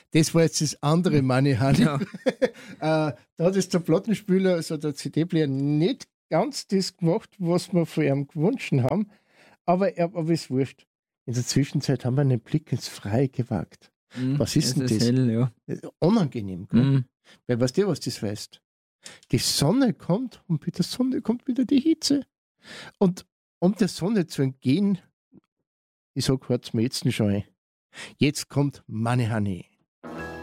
Das war jetzt das andere Money Honey. Ja. Da hat jetzt der Plattenspieler, also der CD-Player, nicht ganz das gemacht, was wir von ihm gewünscht haben. Aber ist wurscht. In der Zwischenzeit haben wir einen Blick ins Freie gewagt. Was ist denn Es das? hell, ja. Unangenehm, gell? Mhm. Weil weißt du, was das heißt? Die Sonne kommt und mit der Sonne kommt wieder die Hitze. Und um der Sonne zu entgehen, ich sag, hört's mir jetzt schon ein. Jetzt kommt Money Honey.